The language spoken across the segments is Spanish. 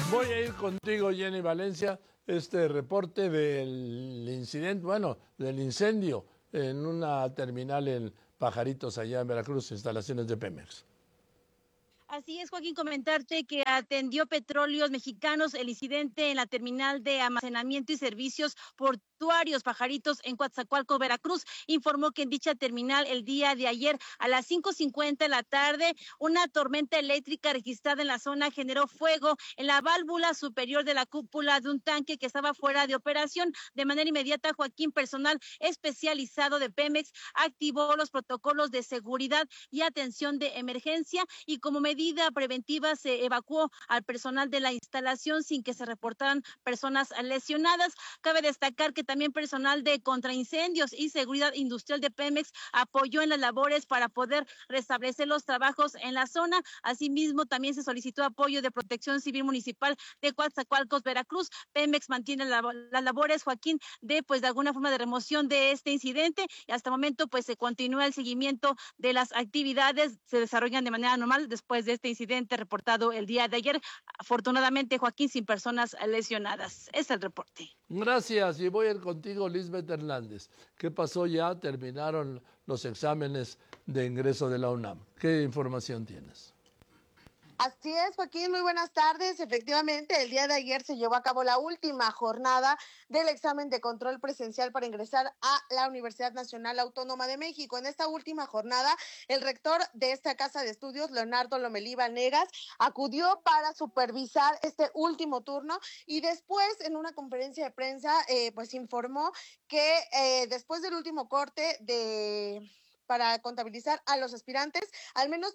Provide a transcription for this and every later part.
Voy a ir contigo, Jenny Valencia, este reporte del incidente, bueno, del incendio en una terminal en Pajaritos, allá en Veracruz, instalaciones de Pemex. Así es, Joaquín, comentarte que atendió Petróleos Mexicanos el incidente en la terminal de almacenamiento y servicios portuarios Pajaritos en Coatzacoalcos, Veracruz. Informó que en dicha terminal el día de ayer a las 5:50 de la tarde una tormenta eléctrica registrada en la zona generó fuego en la válvula superior de la cúpula de un tanque que estaba fuera de operación. De manera inmediata, Joaquín, personal especializado de Pemex activó los protocolos de seguridad y atención de emergencia y como medida preventiva se evacuó al personal de la instalación sin que se reportaran personas lesionadas. Cabe destacar que también personal de contraincendios y seguridad industrial de Pemex apoyó en las labores para poder restablecer los trabajos en la zona. Asimismo, también se solicitó apoyo de Protección Civil Municipal de Coatzacoalcos, Veracruz. Pemex mantiene las labores, Joaquín, de alguna forma de remoción de este incidente y hasta el momento pues se continúa el seguimiento de las actividades, se desarrollan de manera normal después de este incidente reportado el día de ayer. Afortunadamente, Joaquín, sin personas lesionadas. Es el reporte. Gracias, y voy a ir contigo, Lisbeth Hernández. ¿Qué pasó ya? Terminaron los exámenes de ingreso de la UNAM. ¿Qué información tienes? Así es, Joaquín, muy buenas tardes. Efectivamente, el día de ayer se llevó a cabo la última jornada del examen de control presencial para ingresar a la Universidad Nacional Autónoma de México. En esta última jornada, el rector de esta casa de estudios, Leonardo Lomelí Vanegas, acudió para supervisar este último turno y después, en una conferencia de prensa, pues informó que después del último corte para contabilizar a los aspirantes, al menos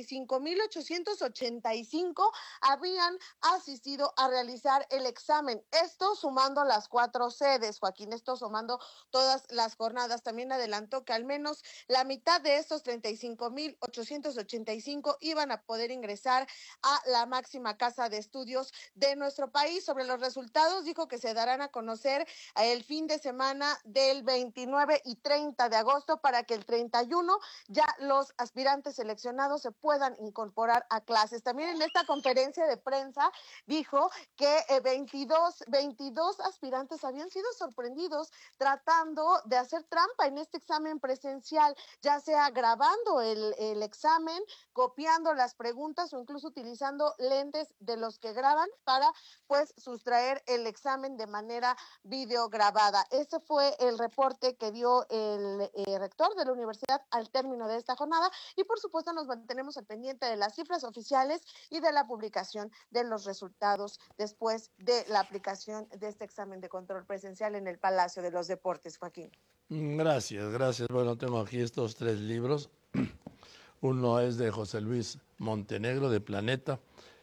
35,885 habían asistido a realizar el examen. Esto sumando las 4 sedes, Joaquín, esto sumando todas las jornadas. También adelantó que al menos la mitad de estos 35,885 iban a poder ingresar a la máxima casa de estudios de nuestro país. Sobre los resultados, dijo que se darán a conocer el fin de semana del 29 y 30 de agosto para que el 31 ya los aspirantes seleccionados se puedan incorporar a clases. También en esta conferencia de prensa dijo que 22 aspirantes habían sido sorprendidos tratando de hacer trampa en este examen presencial, ya sea grabando el examen, copiando las preguntas o incluso utilizando lentes de los que graban para pues sustraer el examen de manera videograbada. Ese fue el reporte que dio el rector de la universidad al término de esta jornada y por supuesto nos mantenemos al pendiente de las cifras oficiales y de la publicación de los resultados después de la aplicación de este examen de control presencial en el Palacio de los Deportes, Joaquín. Gracias, gracias. Bueno, tengo aquí estos 3 libros. Uno es de José Luis Montenegro, de Planeta.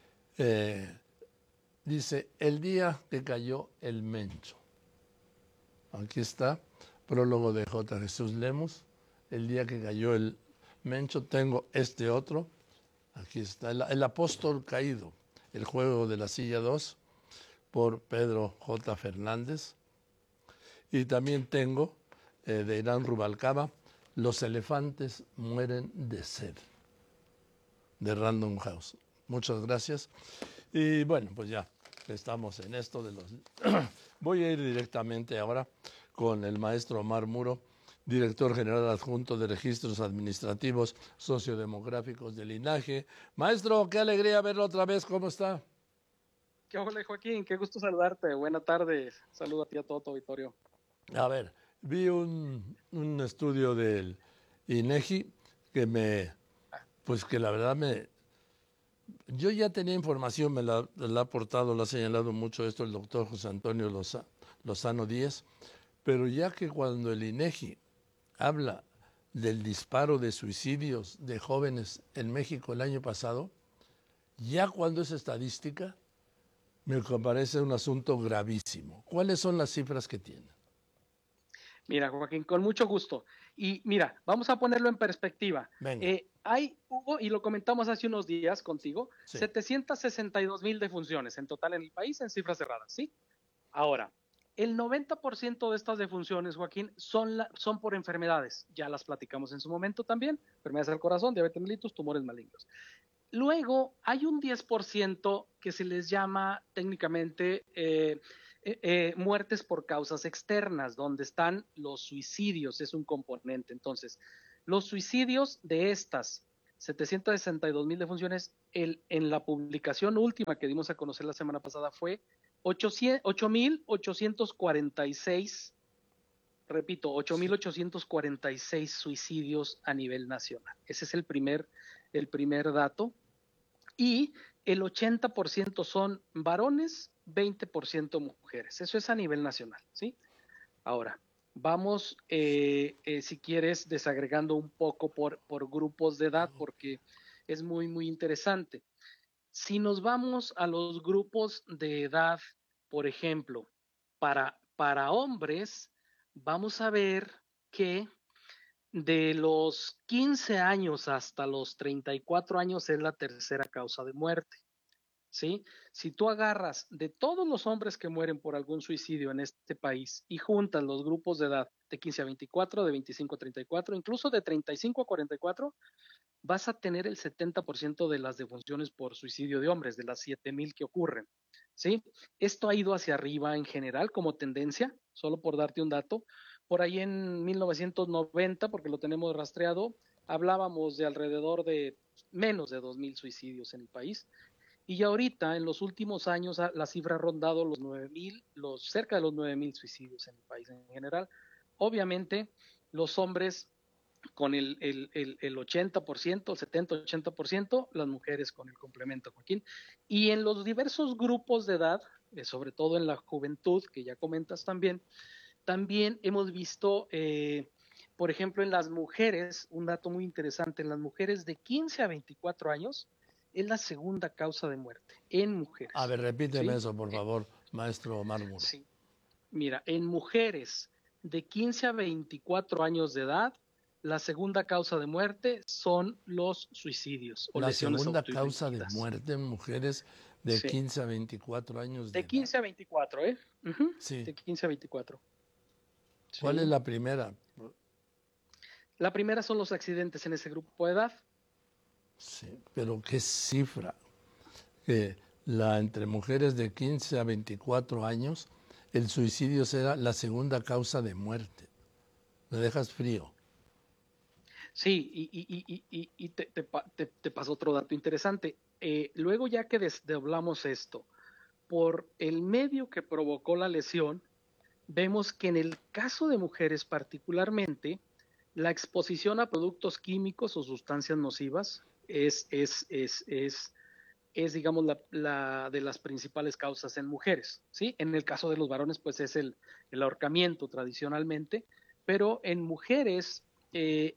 Dice, el día que cayó el Mencho. Aquí está, prólogo de J. Jesús Lemus. El día que cayó el Mencho. Tengo este otro. Aquí está, el apóstol caído, el juego de la silla 2, por Pedro J. Fernández. Y también tengo, de Irán Rubalcaba, Los elefantes mueren de sed, de Random House. Muchas gracias. Y bueno, pues ya estamos en esto de los... Voy a ir directamente ahora con el maestro Omar Muro, director general adjunto de Registros Administrativos Sociodemográficos del INAGE. Maestro, qué alegría verlo otra vez. ¿Cómo está? ¿Qué hola, Joaquín? Qué gusto saludarte. Buena tarde. Saludo a ti, a todo tu auditorio. A ver, vi un estudio del INEGI que pues que la verdad yo ya tenía información, me la ha aportado, lo ha señalado mucho esto el doctor José Antonio Lozano Díez, pero ya que cuando el INEGI habla del disparo de suicidios de jóvenes en México el año pasado, ya cuando es estadística, me parece un asunto gravísimo. ¿Cuáles son las cifras que tiene? Mira, Joaquín, con mucho gusto. Y mira, vamos a ponerlo en perspectiva. Hubo, y lo comentamos hace unos días contigo, sí, 762,000 defunciones en total en el país en cifras cerradas, ¿sí? Ahora, el 90% de estas defunciones, Joaquín, son por enfermedades. Ya las platicamos en su momento también. Enfermedades del corazón, diabetes mellitus, tumores malignos. Luego hay un 10% que se les llama técnicamente muertes por causas externas, donde están los suicidios, es un componente. Entonces, los suicidios de estas 762,000 defunciones, en la publicación última que dimos a conocer la semana pasada fue 8,846, repito, 8,846 suicidios a nivel nacional. Ese es el primer dato. Y el 80% son varones, 20% mujeres. Eso es a nivel nacional, ¿sí? Ahora, vamos, si quieres, desagregando un poco por grupos de edad, porque es muy, muy interesante. Si nos vamos a los grupos de edad, por ejemplo, para hombres, vamos a ver que de los 15 años hasta los 34 años es la tercera causa de muerte, ¿sí? Si tú agarras de todos los hombres que mueren por algún suicidio en este país y juntas los grupos de edad de 15 a 24, de 25 a 34, incluso de 35 a 44, vas a tener el 70% de las defunciones por suicidio de hombres, de las 7,000 que ocurren, ¿sí? Esto ha ido hacia arriba en general como tendencia, solo por darte un dato. Por ahí en 1990, porque lo tenemos rastreado, hablábamos de alrededor de menos de 2,000 suicidios en el país. Y ya ahorita, en los últimos años, la cifra ha rondado los 9,000, cerca de los 9,000 suicidios en el país en general. Obviamente, los hombres con el 80%, el 70-80%, las mujeres con el complemento, Joaquín. Y en los diversos grupos de edad, sobre todo en la juventud, que ya comentas también hemos visto, por ejemplo, en las mujeres, un dato muy interesante, en las mujeres de 15 a 24 años, es la segunda causa de muerte en mujeres. A ver, repíteme, ¿sí? Eso, por favor, maestro Mármol. Sí. Mira, en mujeres de 15 a 24 años de edad, la segunda causa de muerte son los suicidios o lesiones autoinfligidas. La segunda causa de muerte en mujeres de 15 a 24 años de edad. De 15 a 24, ¿eh? Sí. De 15 a 24. ¿Cuál es la primera? La primera son los accidentes en ese grupo de edad. Sí, pero ¿qué cifra? Que entre mujeres de 15 a 24 años, el suicidio será la segunda causa de muerte. Me dejas frío. Sí, y te paso otro dato interesante. Luego ya que desdoblamos esto, por el medio que provocó la lesión, vemos que en el caso de mujeres particularmente, la exposición a productos químicos o sustancias nocivas es digamos, la de las principales causas en mujeres, ¿sí? En el caso de los varones, pues es el ahorcamiento tradicionalmente, pero en mujeres, en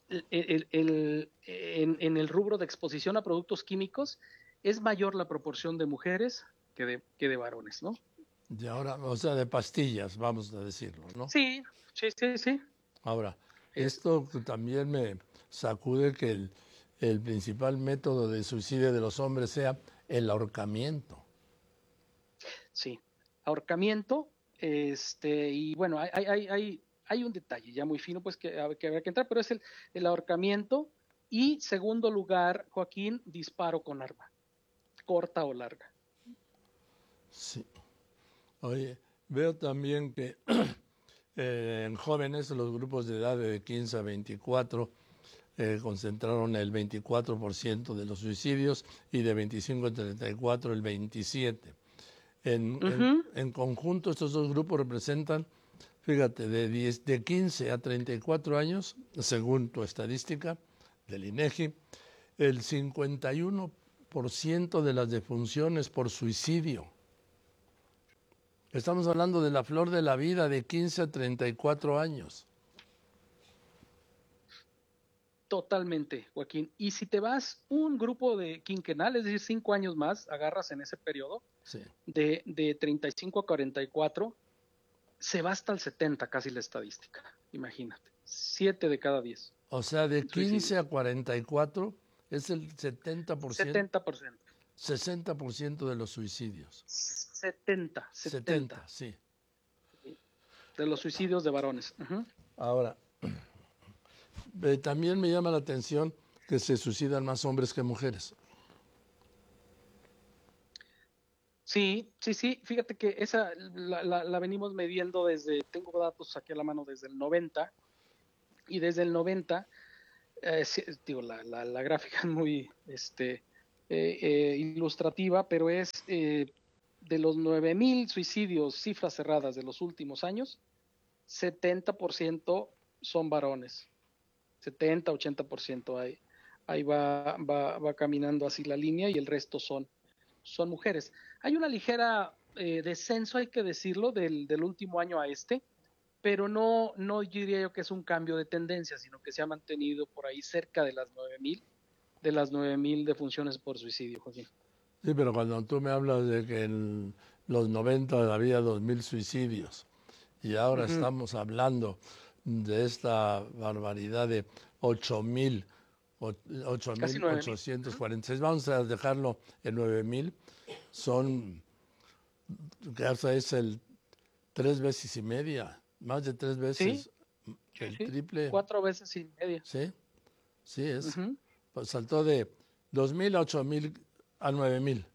el rubro de exposición a productos químicos, es mayor la proporción de mujeres que de varones, ¿no? Y ahora, o sea, de pastillas, vamos a decirlo, ¿no? Sí. Ahora, esto también me sacude que el principal método de suicidio de los hombres sea el ahorcamiento. Sí, ahorcamiento, y bueno, hay un detalle ya muy fino, pues que habrá que entrar, pero es el ahorcamiento. Y segundo lugar, Joaquín, disparo con arma, corta o larga. Sí. Oye, veo también que en jóvenes, los grupos de edad de 15 a 24 concentraron el 24% de los suicidios y de 25 a 34 el 27%. En conjunto, estos dos grupos representan, fíjate, de 15 a 34 años, según tu estadística del INEGI, el 51% de las defunciones por suicidio. Estamos hablando de la flor de la vida de 15 a 34 años. Totalmente, Joaquín. Y si te vas un grupo de quinquenal, es decir, 5 años más, agarras en ese periodo, sí, de 35 a 44, se va hasta el 70 casi la estadística, imagínate. 7 de cada 10. O sea, de 15 a 44 es el 70%. 70%. 60% de los suicidios. 70, sí. De los suicidios de varones. Ahora, también me llama la atención que se suicidan más hombres que mujeres. Sí, fíjate que esa la venimos midiendo tengo datos aquí a la mano desde el 90, y desde el 90, digo, la gráfica es muy ilustrativa, pero es de los 9,000 suicidios, cifras cerradas de los últimos años, 70% son varones, 70-80% ahí va caminando así la línea, y el resto son mujeres. Hay una ligera descenso, hay que decirlo, del último año a pero no diría yo que es un cambio de tendencia, sino que se ha mantenido por ahí cerca de las 9,000 defunciones por suicidio, Joaquín. Sí, pero cuando tú me hablas de que en los 90 había 2,000 suicidios y ahora estamos hablando de esta barbaridad de 8,846, vamos a dejarlo en 9,000, son, que es el 3 veces y media, más de 3 veces el triple. 4 veces y media. Sí, es. Pues saltó de 2,000 a 8,000 a 9,000.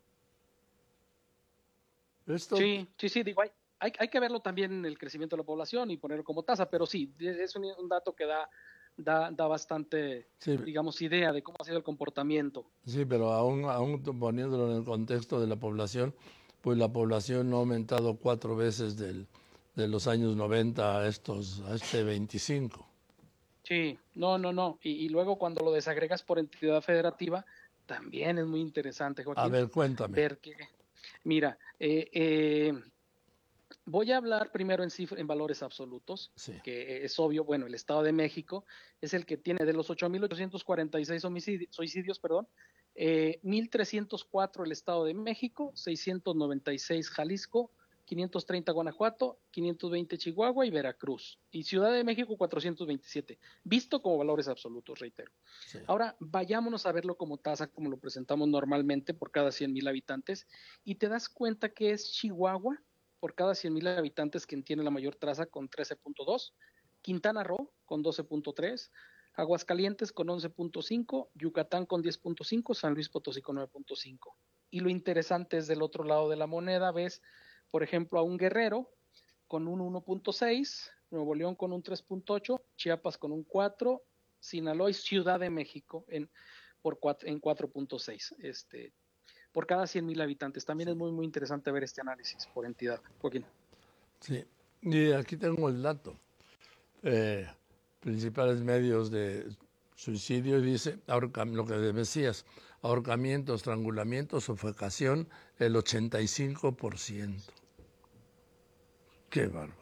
Sí, digo, hay que verlo también en el crecimiento de la población y ponerlo como tasa, pero sí, es un dato que da bastante, digamos, idea de cómo ha sido el comportamiento. Sí, pero aún poniéndolo en el contexto de la población, pues la población no ha aumentado 4 veces de los años 90 a este 25. Sí, no. Y luego cuando lo desagregas por entidad federativa, también es muy interesante, Joaquín. A ver, cuéntame. Ver que, mira, voy a hablar primero en valores absolutos, que es obvio. Bueno, el Estado de México es el que tiene de los 8,846 suicidios, 1,304 el Estado de México, 696 Jalisco, 530 Guanajuato, 520 Chihuahua y Veracruz. Y Ciudad de México 427, visto como valores absolutos, reitero. Sí. Ahora, vayámonos a verlo como tasa, como lo presentamos normalmente por cada 100,000 habitantes, y te das cuenta que es Chihuahua, por cada 100,000 habitantes, quien tiene la mayor tasa con 13.2, Quintana Roo con 12.3, Aguascalientes con 11.5, Yucatán con 10.5, San Luis Potosí con 9.5. Y lo interesante es del otro lado de la moneda, ves, por ejemplo, a un Guerrero con un 1.6, Nuevo León con un 3.8, Chiapas con un 4, Sinaloa y Ciudad de México en 4.6. Por cada 100,000 habitantes. También es muy, muy interesante ver este análisis por entidad. Joaquín. Sí, y aquí tengo el dato. Principales medios de suicidio, dice, lo que decías, ahorcamiento, estrangulamiento, sofocación, el 85%. Qué bárbaro.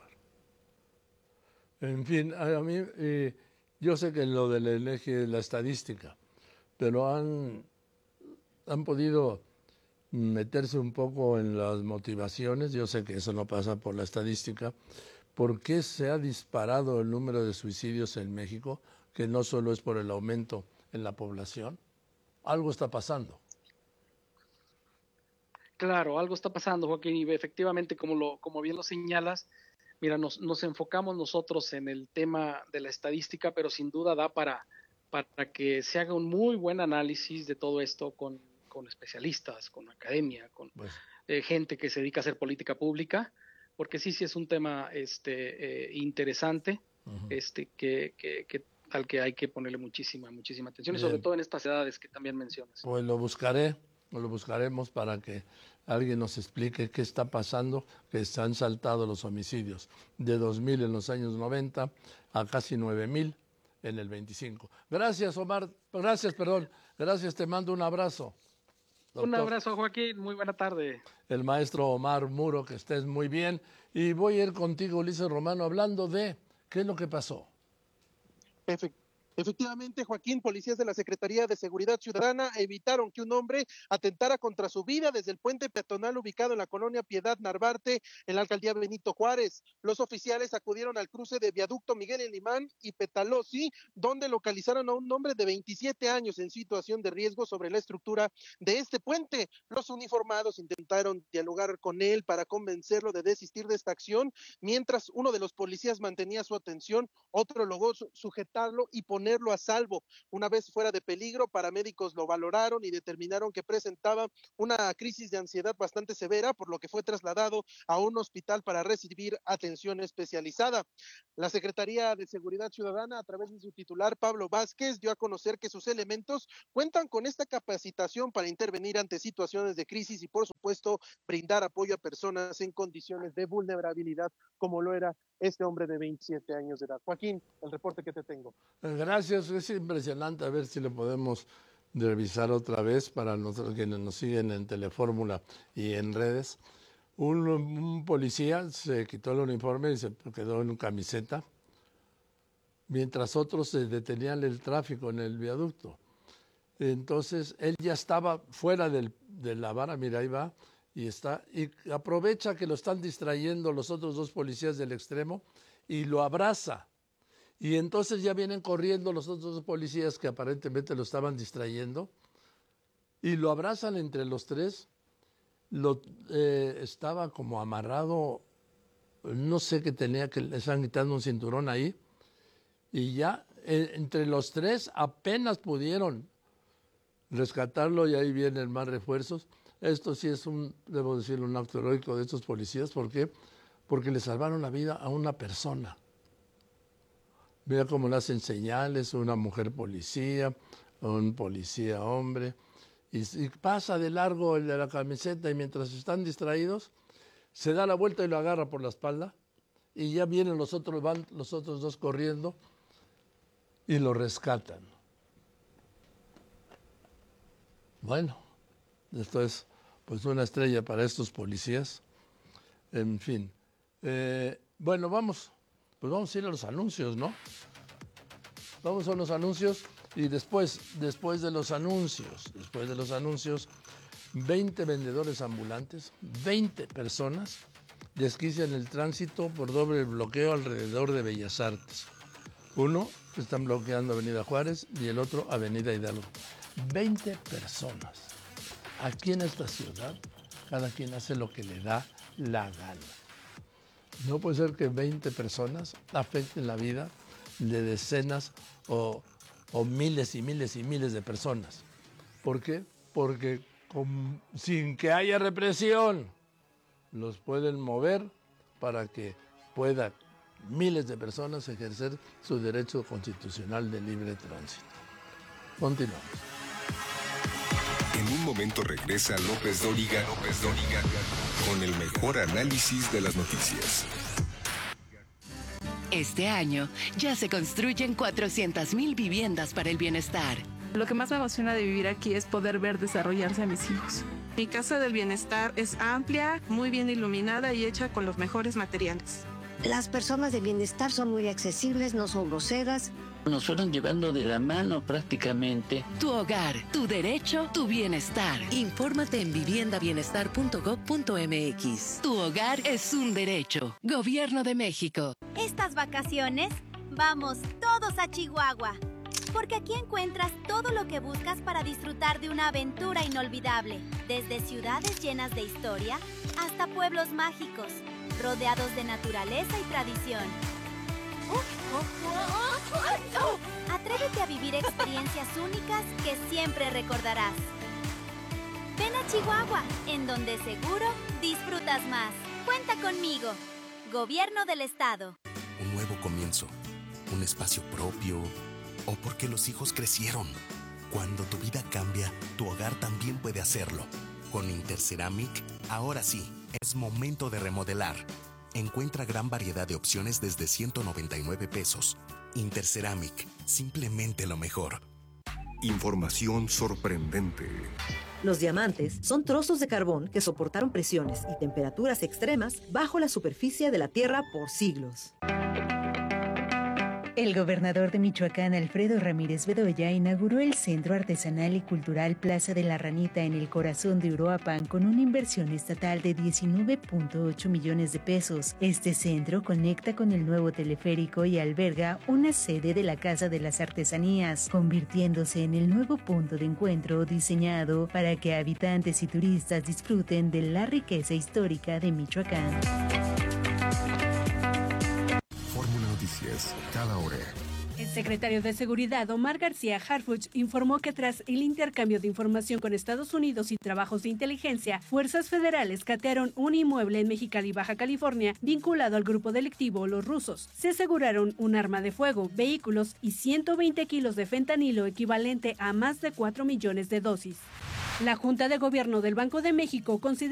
En fin, a mí, yo sé que lo del eje es la estadística, pero han podido meterse un poco en las motivaciones. Yo sé que eso no pasa por la estadística. ¿Por qué se ha disparado el número de suicidios en México? Que no solo es por el aumento en la población. Algo está pasando. Claro, algo está pasando, Joaquín, y efectivamente, como bien lo señalas, mira, nos enfocamos nosotros en el tema de la estadística, pero sin duda da para que se haga un muy buen análisis de todo esto con especialistas, con academia, con gente que se dedica a hacer política pública, porque sí es un tema interesante, al que hay que ponerle muchísima atención, y sobre todo en estas edades que también mencionas. Pues lo buscaremos para que alguien nos explique qué está pasando, que se han saltado los homicidios de 2,000 en los años 90 a casi 9,000 en el 25. Gracias, Omar. Gracias, te mando un abrazo. Doctor. Un abrazo, Joaquín. Muy buena tarde. El maestro Omar Muro, que estés muy bien. Y voy a ir contigo, Ulises Romano, hablando de qué es lo que pasó. Efectivamente, Joaquín, policías de la Secretaría de Seguridad Ciudadana evitaron que un hombre atentara contra su vida desde el puente peatonal ubicado en la colonia Piedad Narvarte, en la alcaldía Benito Juárez. Los oficiales acudieron al cruce de Viaducto Miguel Alemán y Petalosi, donde localizaron a un hombre de 27 años en situación de riesgo sobre la estructura de este puente. Los uniformados armados intentaron dialogar con él para convencerlo de desistir de esta acción. Mientras uno de los policías mantenía su atención, otro logró sujetarlo y ponerlo a salvo. Una vez fuera de peligro, paramédicos lo valoraron y determinaron que presentaba una crisis de ansiedad bastante severa, por lo que fue trasladado a un hospital para recibir atención especializada. La Secretaría de Seguridad Ciudadana, a través de su titular, Pablo Vázquez, dio a conocer que sus elementos cuentan con esta capacitación para intervenir ante situaciones de crisis y, por supuesto, brindar apoyo a personas en condiciones de vulnerabilidad, como lo era este hombre de 27 años de edad. Joaquín, el reporte que te tengo. Gracias, es impresionante, a ver si lo podemos revisar otra vez para nosotros quienes nos siguen en Telefórmula y en redes. Un policía se quitó el uniforme y se quedó en camiseta, mientras otros se detenían el tráfico en el viaducto. Entonces él ya estaba fuera de la vara, mira, ahí va, y aprovecha que lo están distrayendo los otros dos policías del extremo y lo abraza. Y entonces ya vienen corriendo los otros dos policías que aparentemente lo estaban distrayendo y lo abrazan entre los tres. Estaba como amarrado, no sé qué tenía, que le estaban quitando un cinturón ahí, y ya entre los tres apenas pudieron rescatarlo y ahí vienen más refuerzos. Esto sí es debo decirlo, un acto heroico de estos policías. ¿Por qué? Porque le salvaron la vida a una persona. Mira cómo le hacen señales, una mujer policía, un policía hombre, y pasa de largo el de la camiseta y mientras están distraídos, se da la vuelta y lo agarra por la espalda y ya vienen van los otros dos corriendo y lo rescatan. Bueno, esto es pues una estrella para estos policías. En fin, bueno, vamos a ir a los anuncios, ¿no? Vamos a los anuncios y después de los anuncios, 20 vendedores ambulantes, 20 personas desquician el tránsito por doble bloqueo alrededor de Bellas Artes. Uno están bloqueando Avenida Juárez y el otro Avenida Hidalgo. 20 personas. Aquí en esta ciudad, cada quien hace lo que le da la gana. No puede ser que 20 personas afecten la vida de decenas o miles y miles y miles de personas. ¿Por qué? Porque sin que haya represión, los pueden mover para que puedan miles de personas ejercer su derecho constitucional de libre tránsito. Continuamos. En un momento regresa López Dóriga con el mejor análisis de las noticias. Este año ya se construyen 400,000 viviendas para el bienestar. Lo que más me emociona de vivir aquí es poder ver desarrollarse a mis hijos. Mi casa del bienestar es amplia, muy bien iluminada y hecha con los mejores materiales. Las personas de bienestar son muy accesibles, no son groseras. Nos fueron llevando de la mano prácticamente. Tu hogar, tu derecho, tu bienestar. Infórmate en viviendabienestar.gov.mx. Tu hogar es un derecho. Gobierno de México. Estas vacaciones, vamos todos a Chihuahua. Porque aquí encuentras todo lo que buscas para disfrutar de una aventura inolvidable. Desde ciudades llenas de historia hasta pueblos mágicos, rodeados de naturaleza y tradición. Atrévete a vivir experiencias únicas que siempre recordarás. Ven a Chihuahua, en donde seguro disfrutas más. Cuenta conmigo. Gobierno del Estado. Un nuevo comienzo, un espacio propio, o porque los hijos crecieron. Cuando tu vida cambia, tu hogar también puede hacerlo. Con Interceramic, ahora sí, es momento de remodelar. Encuentra gran variedad de opciones desde 199 pesos. Interceramic, simplemente lo mejor. Información sorprendente. Los diamantes son trozos de carbón que soportaron presiones y temperaturas extremas bajo la superficie de la Tierra por siglos. El gobernador de Michoacán, Alfredo Ramírez Bedoya, inauguró el Centro Artesanal y Cultural Plaza de la Ranita en el corazón de Uruapan con una inversión estatal de 19.8 millones de pesos. Este centro conecta con el nuevo teleférico y alberga una sede de la Casa de las Artesanías, convirtiéndose en el nuevo punto de encuentro diseñado para que habitantes y turistas disfruten de la riqueza histórica de Michoacán. Noticias, cada hora. El secretario de Seguridad, Omar García Harfuch, informó que tras el intercambio de información con Estados Unidos y trabajos de inteligencia, fuerzas federales catearon un inmueble en Mexicali, Baja California, vinculado al grupo delictivo Los Rusos. Se aseguraron un arma de fuego, vehículos y 120 kilos de fentanilo, equivalente a más de 4 millones de dosis. La Junta de Gobierno del Banco de México considera